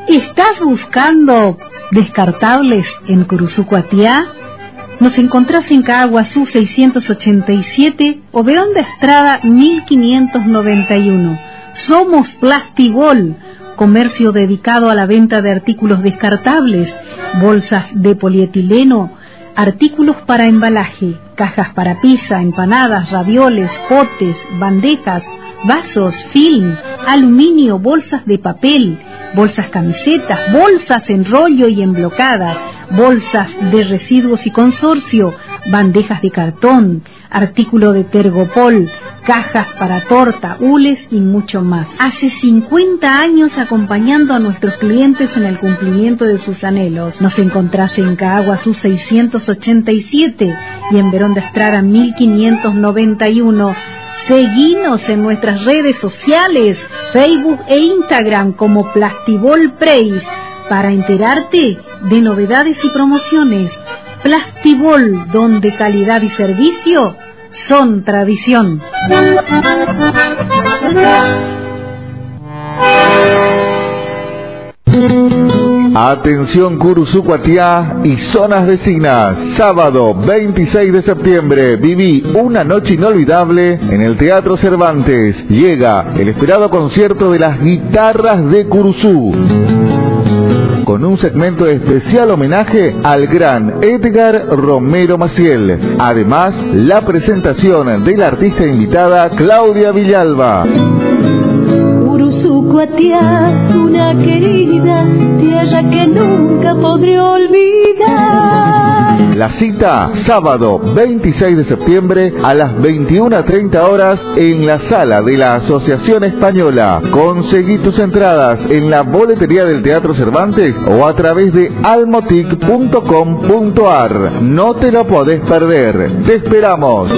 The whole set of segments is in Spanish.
¿Estás buscando descartables en Curuzucuatiá? Nos encontrás en Caaguazú 687 o Verón de Estrada 1591. Somos Plastibol, comercio dedicado a la venta de artículos descartables, bolsas de polietileno, artículos para embalaje, cajas para pizza, empanadas, ravioles, potes, bandejas, vasos, film, aluminio, bolsas de papel, bolsas camisetas, bolsas en rollo y emblocadas, bolsas de residuos y consorcio, bandejas de cartón, artículo de tergopol, cajas para torta, hules y mucho más. Hace 50 años acompañando a nuestros clientes en el cumplimiento de sus anhelos. Nos encontrás en Caaguazú 687 y en Verón de Estrada 1591. Seguinos en nuestras redes sociales, Facebook e Instagram como Plastibol Preis para enterarte de novedades y promociones. Plastibol, donde calidad y servicio son tradición. Atención Curuzucuatiá y zonas vecinas. Sábado 26 de septiembre viví una noche inolvidable en el Teatro Cervantes. Llega el esperado concierto de las guitarras de Curuzú, con un segmento de especial homenaje al gran Edgar Romero Maciel. Además, la presentación de la artista invitada Claudia Villalba. Curuzucuatiá, una querida tierra que nunca podré olvidar. La cita, sábado 26 de septiembre a las 21:30 horas en la sala de la Asociación Española. Conseguí tus entradas en la boletería del Teatro Cervantes o a través de almotic.com.ar. No te lo podés perder. Te esperamos.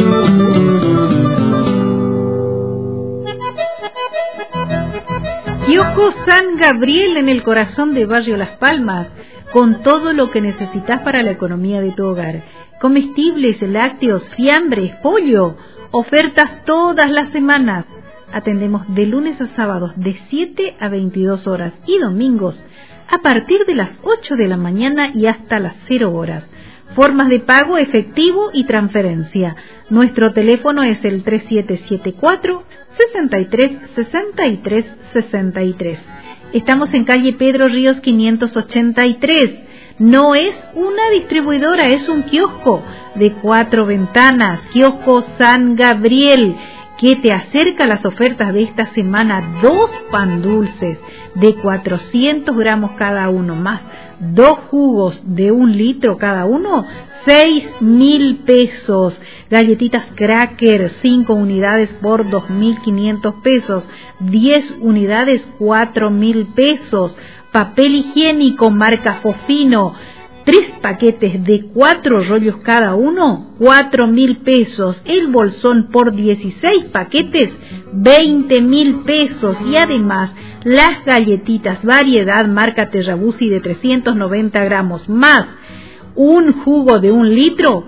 Kiosco San Gabriel en el corazón de Barrio Las Palmas, con todo lo que necesitas para la economía de tu hogar. Comestibles, lácteos, fiambres, pollo, ofertas todas las semanas. Atendemos de lunes a sábados de 7 a 22 horas y domingos a partir de las 8 de la mañana y hasta las 0 horas. Formas de pago efectivo y transferencia. Nuestro teléfono es el 3774 63 63 63. Estamos en calle Pedro Ríos 583. No es una distribuidora, es un kiosco de 4 ventanas. Kiosco San Gabriel, que te acerca las ofertas de esta semana. 2 pan dulces de 400 gramos cada uno, más 2 jugos de 1 litro cada uno, 6.000 pesos. Galletitas Cracker, 5 unidades por 2.500 pesos. 10 unidades, 4.000 pesos. Papel higiénico marca Fofino, 3 paquetes de 4 rollos cada uno, 4.000 pesos. El bolsón por 16 paquetes, 20.000 pesos. Y además, las galletitas variedad marca Terrabusi de 390 gramos, más un jugo de 1 litro,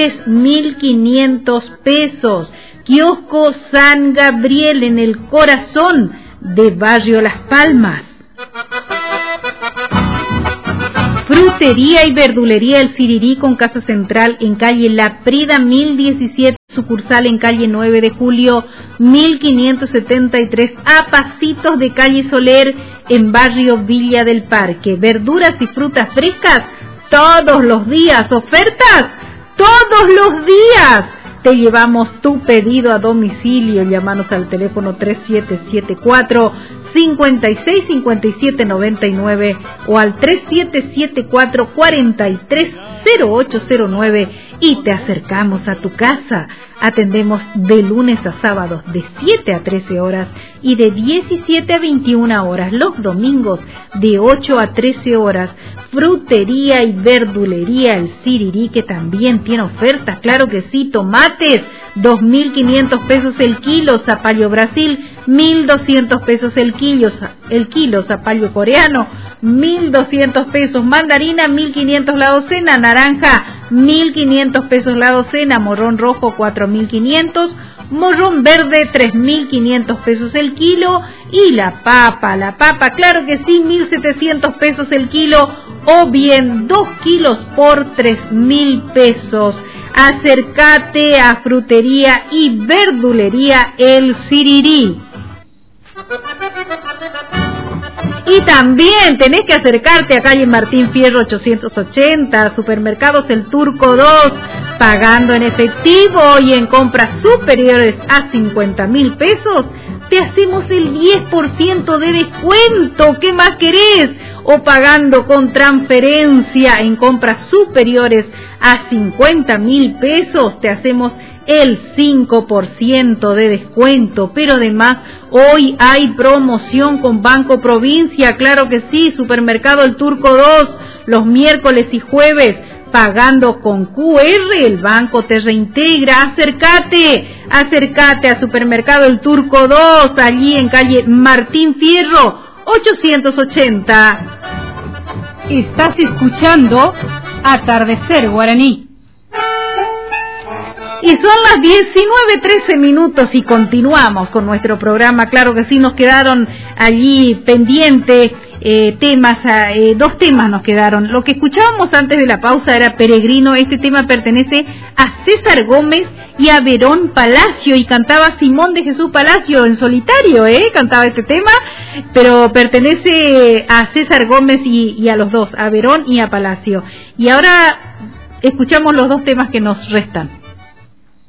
3.500 pesos. Kiosco San Gabriel en el corazón de Barrio Las Palmas. Frutería y verdulería El Sirirí con casa central en calle La Prida 1017, sucursal en calle 9 de julio 1573, a pasitos de calle Soler en barrio Villa del Parque. Verduras y frutas frescas todos los días, ofertas todos los días. Te llevamos tu pedido a domicilio. Llámanos al teléfono 3774 56 57 99 o al 3774 43 0809 y te acercamos a tu casa. Atendemos de lunes a sábados de 7 a 13 horas y de 17 a 21 horas. Los domingos de 8 a 13 horas. Frutería y verdulería El Sirirí, que también tiene ofertas, claro que sí. Tomates, 2.500 pesos el kilo. Zapallo Brasil, 1.200 pesos el kilo. Zapallo coreano, 1.200 pesos. Mandarina, 1.500 la docena. Naranja, 1.500 pesos la docena. Morrón rojo, 4.500. morrón verde 3.500 pesos el kilo, y la papa, claro que sí, 1.700 pesos el kilo, o bien 2 kilos por 3.000 pesos. Acércate a Frutería y Verdulería El Sirirí. Y también tenés que acercarte a calle Martín Fierro 880, Supermercados El Turco 2, pagando en efectivo y en compras superiores a 50.000 pesos, te hacemos el 10% de descuento. ¿Qué más querés? O pagando con transferencia en compras superiores a 50.000 pesos, te hacemos el 5% de descuento. Pero además hoy hay promoción con Banco Provincia, claro que sí, Supermercado El Turco 2, los miércoles y jueves, pagando con QR, el banco te reintegra. Acércate a Supermercado El Turco 2, allí en calle Martín Fierro 880. Estás escuchando Atardecer Guaraní. Y son las 19:13 y continuamos con nuestro programa. Claro que sí, nos quedaron allí pendientes temas, 2 temas nos quedaron. Lo que escuchábamos antes de la pausa era Peregrino. Este tema pertenece a César Gómez y a Verón Palacio, y cantaba Simón de Jesús Palacio en solitario, cantaba este tema, pero pertenece a César Gómez y a los dos, a Verón y a Palacio. Y ahora escuchamos los 2 temas que nos restan.